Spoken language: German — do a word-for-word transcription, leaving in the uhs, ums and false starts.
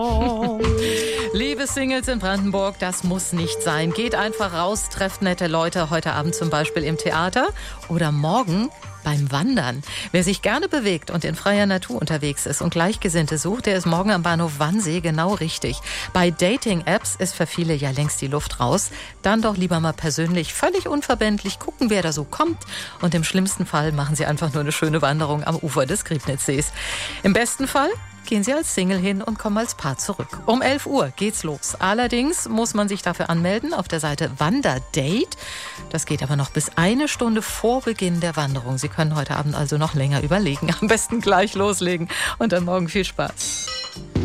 Liebe Singles in Brandenburg, das muss nicht sein. Geht einfach raus, trefft nette Leute, heute Abend zum Beispiel im Theater oder morgen beim Wandern. Wer sich gerne bewegt und in freier Natur unterwegs ist und Gleichgesinnte sucht, der ist morgen am Bahnhof Wannsee genau richtig. Bei Dating-Apps ist für viele ja längst die Luft raus. Dann doch lieber mal persönlich, völlig unverbindlich gucken, wer da so kommt. Und im schlimmsten Fall machen Sie einfach nur eine schöne Wanderung am Ufer des Griebnitzsees. Im besten Fall gehen Sie als Single hin und kommen als Paar zurück. Um elf Uhr geht's los. Allerdings muss man sich dafür anmelden auf der Seite Wanderdate. Das geht aber noch bis eine Stunde vor Beginn der Wanderung. Sie können heute Abend also noch länger überlegen. Am besten gleich loslegen und dann morgen viel Spaß.